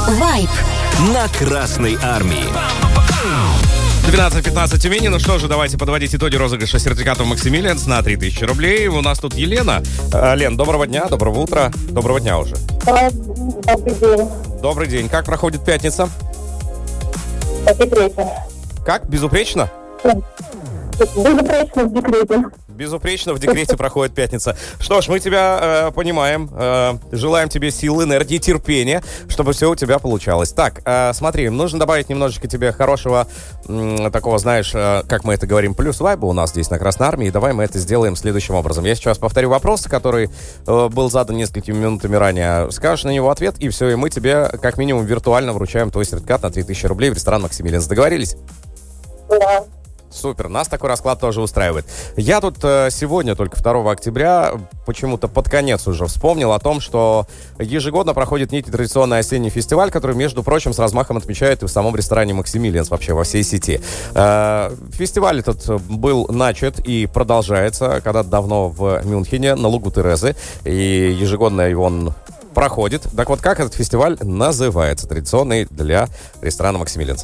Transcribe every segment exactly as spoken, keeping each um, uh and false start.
Вайб на Красной Армии. двенадцать пятнадцать Тюмени. Ну что же, давайте подводить итоги розыгрыша сертификатов Максимилианс на три тысячи рублей. У нас тут Елена. А, Лен, доброго дня, доброго утра. Доброго дня уже. Добрый день. Добрый день. Как проходит пятница? Безупречно. Как? Безупречно? Безупречно в декрете. Безупречно в декрете проходит пятница. Что ж, мы тебя э, понимаем. Э, желаем тебе силы, энергии, терпения, чтобы все у тебя получалось. Так, э, смотри, нужно добавить немножечко тебе хорошего, м, такого, знаешь, э, как мы это говорим, плюс вайба у нас здесь на Красной Армии. И давай мы это сделаем следующим образом. Я сейчас повторю вопрос, который э, был задан несколькими минутами ранее. Скажешь на него ответ, и все, и мы тебе как минимум виртуально вручаем твой сертификат на три тысячи рублей в ресторан Максимилианс. Договорились? Да. Супер, нас такой расклад тоже устраивает. Я тут э, сегодня, только второго октября, почему-то под конец уже вспомнил о том, что ежегодно проходит некий традиционный осенний фестиваль, который, между прочим, с размахом отмечают и в самом ресторане Максимилианс, вообще во всей сети. Э, фестиваль этот был начат и продолжается когда-то давно в Мюнхене, на лугу Терезы, и ежегодно он проходит. Так вот, как этот фестиваль называется, традиционный для ресторана Максимилианс?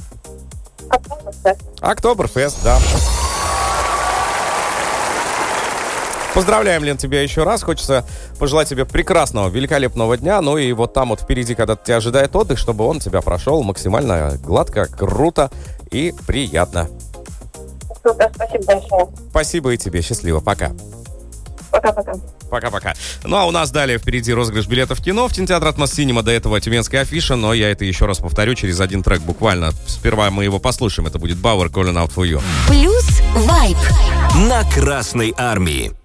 Октоберфест, да. Поздравляем, Лен, тебя еще раз. Хочется пожелать тебе прекрасного, великолепного дня. Ну и вот там вот впереди, когда тебя ожидает отдых, чтобы он тебя прошел максимально гладко, круто и приятно. Супер, спасибо большое. Спасибо и тебе. Счастливо. Пока. Пока-пока. Пока-пока. Ну, а у нас далее впереди розыгрыш билетов в кино в кинотеатр «Атмос Синема». До этого тюменская афиша, но я это еще раз повторю через один трек буквально. Сперва мы его послушаем. Это будет Bauer Calling Out For You. плюс вайб На Красной Армии.